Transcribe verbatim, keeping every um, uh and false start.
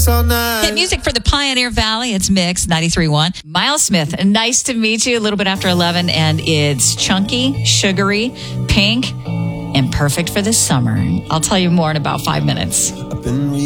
sex all night. Hit music for the Pioneer Valley. It's Mix ninety-three point one. Miles Smith, nice to meet you. A little bit after eleven, and it's chunky, sugary, pink, and perfect for this summer. I'll tell you more in about five minutes. I've been